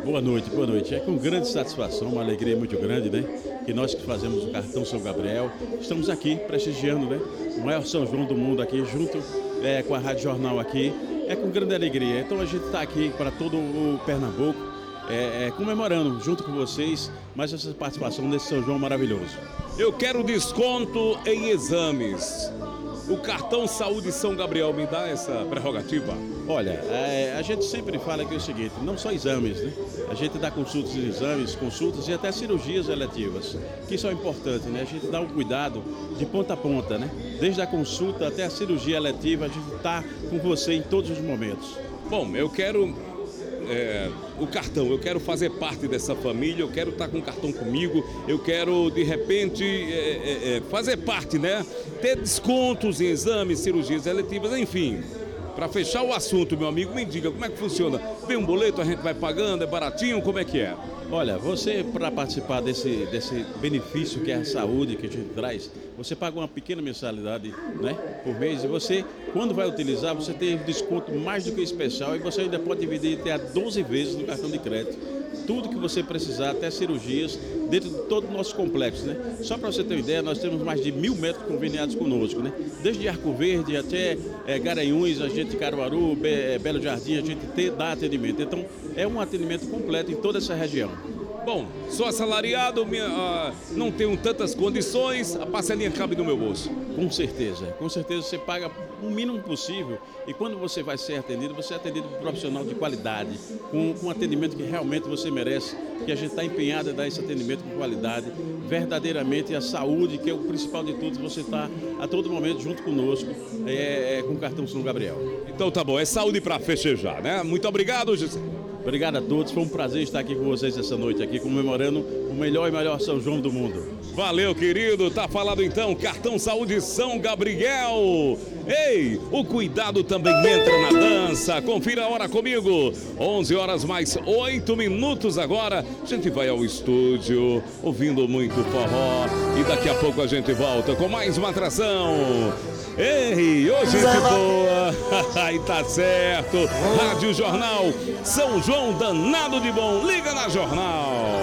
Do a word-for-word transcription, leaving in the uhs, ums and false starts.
Boa noite, boa noite. É com grande satisfação, uma alegria muito grande, né? Que nós que fazemos o Cartão São Gabriel, estamos aqui prestigiando, né? O maior São João do mundo aqui, junto é, com a Rádio Jornal aqui. É com grande alegria. Então a gente está aqui para todo o Pernambuco, é, é, comemorando junto com vocês mais essa participação nesse São João maravilhoso. Eu quero desconto em exames. O cartão Saúde São Gabriel me dá essa prerrogativa? Olha, é, a gente sempre fala que é o seguinte, não só exames, né? A gente dá consultas de exames, consultas e até cirurgias eletivas, que são importantes, né? A gente dá um cuidado de ponta a ponta, né? Desde a consulta até a cirurgia eletiva, a gente está com você em todos os momentos. Bom, eu quero é, o cartão, eu quero fazer parte dessa família, eu quero estar com o cartão comigo, eu quero, de repente, é, é, fazer parte, né? Ter descontos em exames, cirurgias eletivas, enfim. Para fechar o assunto, meu amigo, me diga como é que funciona. Vem um boleto, a gente vai pagando, é baratinho, como é que é? Olha, você para participar desse, desse benefício que é a saúde que a gente traz, você paga uma pequena mensalidade, né, por mês e você, quando vai utilizar, você tem um desconto mais do que especial e você ainda pode dividir até doze vezes no cartão de crédito. Tudo que você precisar, até cirurgias, dentro de todo o nosso complexo, né? Só para você ter uma ideia, nós temos mais de mil médicos conveniados conosco, né? Desde Arco Verde até é, Garanhuns, a gente Caruaru, Be Belo Jardim, a gente te, dá atendimento. Então, é um atendimento completo em toda essa região. Bom, sou assalariado, minha, uh, não tenho tantas condições, a parcelinha cabe no meu bolso. Com certeza, com certeza você paga o mínimo possível e quando você vai ser atendido, você é atendido por um profissional de qualidade, com, com um atendimento que realmente você merece, que a gente está empenhado em dar esse atendimento com qualidade, verdadeiramente a saúde, que é o principal de tudo, você está a todo momento junto conosco, é, é, com o Cartão São Gabriel. Então tá bom, é saúde para festejar, né? Muito obrigado, José. Obrigado a todos, foi um prazer estar aqui com vocês essa noite aqui, comemorando o melhor e maior São João do mundo. Valeu, querido, tá falado então, Cartão Saúde São Gabriel. Ei, o cuidado também entra na dança, confira a hora comigo, onze horas mais oito minutos agora, a gente vai ao estúdio, ouvindo muito forró e daqui a pouco a gente volta com mais uma atração. Ei, ô gente boa, aí tá certo, Rádio Jornal, São João danado de bom, liga na Jornal.